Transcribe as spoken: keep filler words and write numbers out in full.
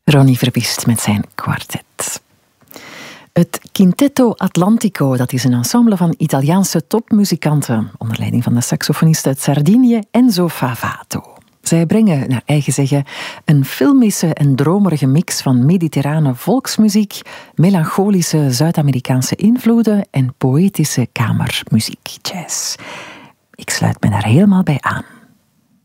Ronnie Verbist met zijn kwartet. Het Quintetto Atlantico, dat is een ensemble van Italiaanse topmuzikanten onder leiding van de saxofonist uit Sardinië Enzo Favato. Zij brengen, naar eigen zeggen, een filmische en dromerige mix van mediterrane volksmuziek, melancholische Zuid-Amerikaanse invloeden en poëtische kamermuziek, jazz. Ik sluit me daar helemaal bij aan.